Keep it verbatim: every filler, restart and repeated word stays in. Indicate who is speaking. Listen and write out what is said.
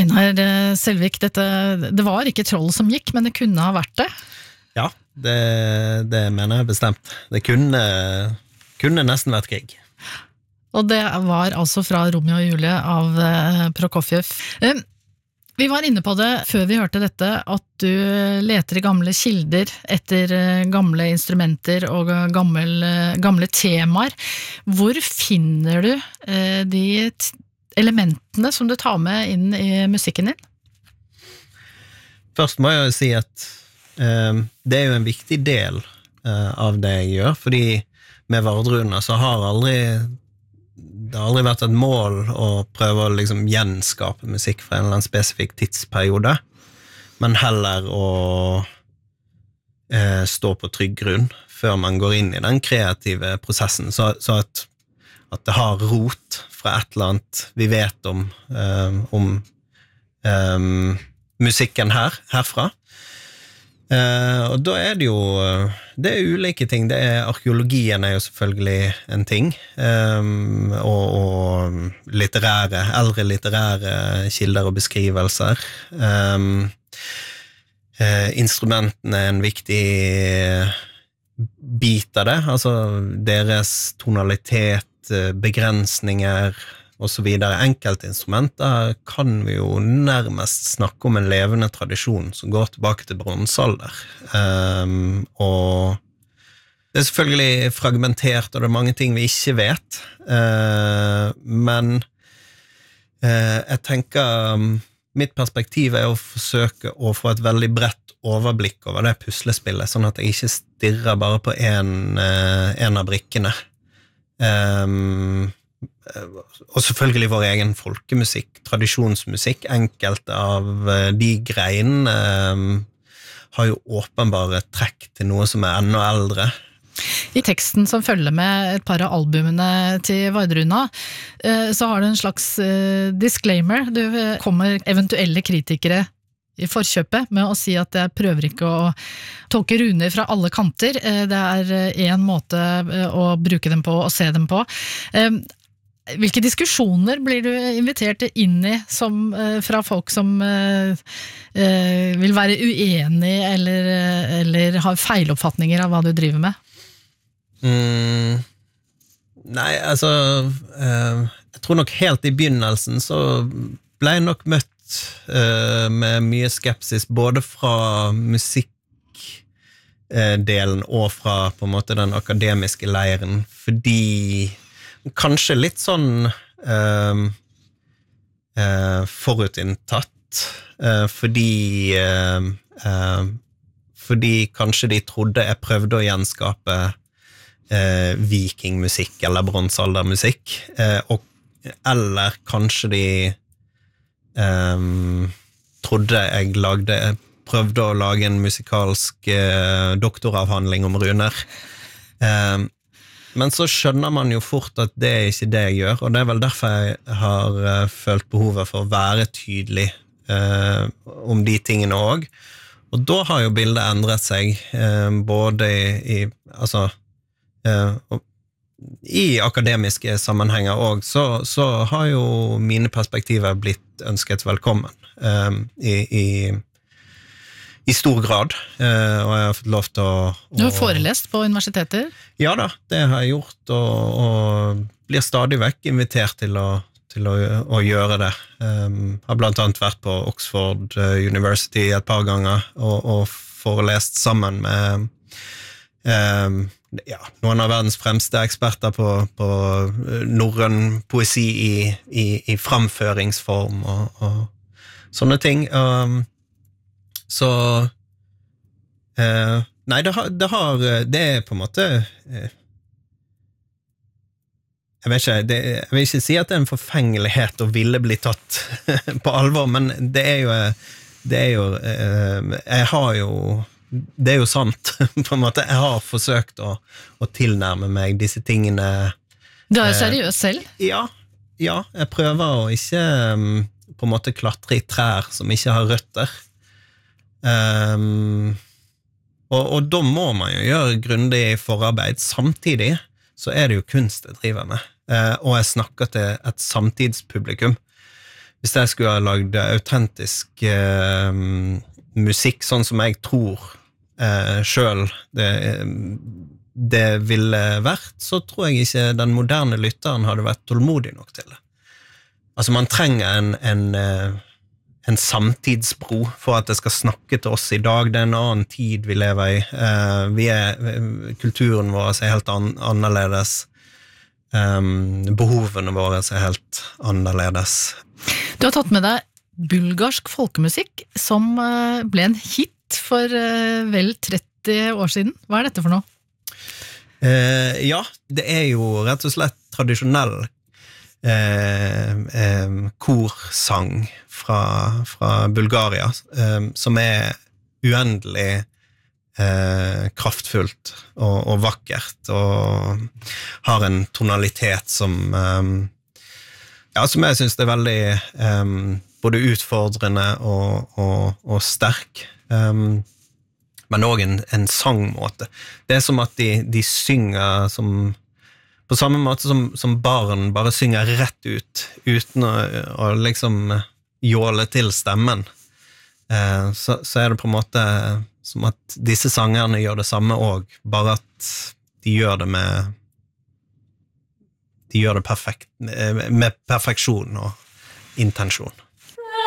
Speaker 1: Einar Selvik, dette, det var ikke troll som gikk, men det kunne ha vært det.
Speaker 2: Ja, det, det mener jeg bestemt. Det kunne, kunne nesten vært krig.
Speaker 1: Og det var altså fra Romeo og Julie av Prokofjev. Vi var inne på det før vi hørte dette, at du leter i gamle kilder etter gamle instrumenter og gamle, gamle temaer. Hvor finner du de elementene som du tar med inn i musikken din?
Speaker 2: Først må jeg jo si at uh, det er jo en viktig del uh, av det jeg gjør, fordi med Vardruna så har aldri det har aldri vært et mål å prøve å liksom gjenskape musikk fra en eller annen spesifikk tidsperiode, men heller å uh, stå på trygg grunn før man går inn i den kreative prosessen, så, så at at det har rot fra et eller annet vi vet om, um, om um, musikken her, herfra. Uh, og da er det jo, det er ulike ting, det er, arkeologien er jo selvfølgelig en ting, um, og, og litterære, eldre litterære kilder og beskrivelser. Um, uh, instrumentene er en viktig bit av det, altså deres tonalitet, begrensninger og så videre. Enkeltinstrumenter kan vi jo nærmest snakke om en levende tradisjon som går tilbake til bronsealder. Um, og det er selvfølgelig fragmentert, og det er mange ting vi ikke vet. Uh, men uh, jeg tenker um, mitt perspektiv er å forsøke å få et veldig bredt overblikk over det puslespillet, sånn at jeg ikke stirrer bare på en, uh, en av brikkene. Um, og selvfølgelig vår egen folkemusikk, tradisjonsmusikk, enkelte av de greiene um, har jo åpenbare trekk til noe som er enda eldre.
Speaker 1: I teksten som følger med et par av albumene til Vardruna, så har du en slags disclaimer. Du kommer eventuelle kritikere i forkjøpet med å si at jeg prøver ikke å tolke runer fra alle kanter. Det er en måte å bruke dem på og se dem på. Hvilke diskusjoner blir du invitert inn i som, fra folk som vil være uenig eller, eller har feiloppfatninger av hva du driver med?
Speaker 2: Mm, nei, altså jeg tror nok helt i begynnelsen så ble jeg nok møtt Uh, med mye skepsis både fra musikkdelen uh, og fra på en måte den akademiske leiren, fordi kanskje litt sånn uh, uh, forutinntatt uh, fordi uh, uh, fordi kanskje de trodde jeg prøvde å gjenskape uh, vikingmusikk eller bronsealdermusikk, uh, og, eller kanskje de Um, trodde jeg lagde, prøvde å lage en musikalsk uh, doktoravhandling om runer. Um, men så skjønner man jo fort at det er ikke det jeg gjør, og det er vel derfor jeg har uh, følt behovet for å være tydelig uh, om de tingene også. Og da har jo bildet endret seg, uh, både i, i altså uh, og i akademiske sammenhenger også, så, så har jo mine perspektiver blitt ønsket velkommen um, i, i, i stor grad, uh, og jeg har fått lov til å, å...
Speaker 1: Du har forelest på universiteter?
Speaker 2: Ja da, det har jeg gjort, og, og blir stadig vekk invitert til å, til å, å gjøre det. Um, har blant annet vært på Oxford University et par ganger, og, og forelest sammen med um, ja, noen av verdens fremste eksperter på, på norrøn poesi i, i, i framføringsform og, og sånne ting. Um, så uh, nei, det har, det har det er på en måte uh, jeg vet ikke, det, jeg vil ikke si at det er en forfengelighet å ville bli tatt på alvor, men det er jo det er jo uh, jeg har jo det er jo sant, på en måte. Jeg har forsøkt å, å tilnærme meg disse tingene.
Speaker 1: Du er jo seriøs selv?
Speaker 2: Eh, ja, ja, jeg prøver å ikke um, på en måte klatre i trær som ikke har røtter. Um, og, og da må man jo gjøre grundig forarbeid. Samtidig så er det jo kunst jeg driver med, uh, og jeg snakker til et samtidspublikum. hvis jeg skulle ha lagd autentisk eh, musikk, sånn som jeg tror eh, selv det, det ville vært, så tror jeg ikke den moderne lytteren hadde vært tålmodig nok til det. Altså, man trenger en, en, en samtidsbro for at det skal snakke til oss i dag. Det er en annen tid vi lever i. Vi er, kulturen vår er helt an, annerledes. Behovene våre er helt annerledes.
Speaker 1: Du har tatt med deg bulgarsk folkemusikk, som ble en hit for vel tretti år siden. Hva er dette for noe?
Speaker 2: Eh, ja, det er jo rett og slett tradisjonell Eh, eh, korsang fra, fra Bulgaria, eh, som er uendelig eh, kraftfullt og, og vakkert, og har en tonalitet som eh, ja, som jeg synes er veldig eh, både utfordrende og, og, og sterk, eh, men også en, en sangmåte. Det er som at de, de synger som på samme måte som, som barn bare synger rett ut, uten å, å liksom jåle til stemmen. Eh, så, så er det på en måte som at disse sangerne gjør det samme også, bare at de gjør det med de gjør det perfekt, med perfeksjon og intensjon.